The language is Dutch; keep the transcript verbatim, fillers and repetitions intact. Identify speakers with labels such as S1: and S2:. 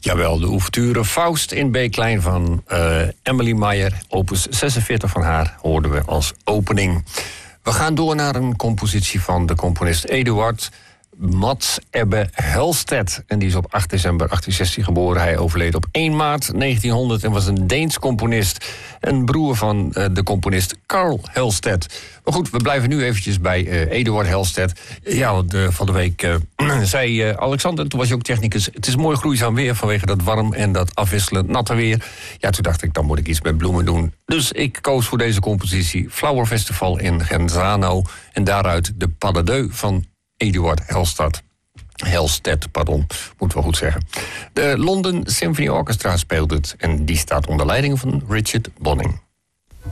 S1: Jawel, de ouverture Faust in B-klein van uh, Emily Meyer, opus zesenveertig van haar, hoorden we als opening. We gaan door naar een compositie van de componist Eduard Mats Ebbe Helstedt. En die is op acht december achttienzestien geboren. Hij overleed op één maart negentienhonderd en was een Deens componist. Een broer van uh, de componist Carl Helstedt. Maar goed, we blijven nu eventjes bij uh, Eduard Helstedt. Ja, de, van de week uh, zei uh, Alexander, toen was je ook technicus, het is mooi groeizaam weer vanwege dat warm en dat afwisselend natte weer. Ja, toen dacht ik, dan moet ik iets met bloemen doen. Dus ik koos voor deze compositie Flower Festival in Genzano. En daaruit de Pas de Deux van Eduard Helstedt. Helstedt, pardon, moeten we goed zeggen. De London Symphony Orchestra speelt het en die staat onder leiding van Richard Bonning.